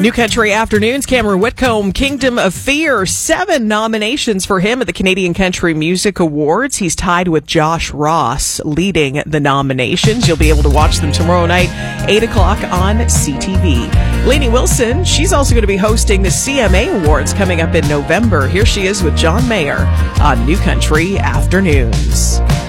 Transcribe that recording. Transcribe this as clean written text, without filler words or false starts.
New Country Afternoons, Cameron Whitcomb, Kingdom of Fear, 7 nominations for him at the Canadian Country Music Awards. He's tied with Josh Ross leading the nominations. You'll be able to watch them tomorrow night, 8 o'clock on CTV. Lainey Wilson, she's also going to be hosting the CMA Awards coming up in November. Here she is with John Mayer on New Country Afternoons.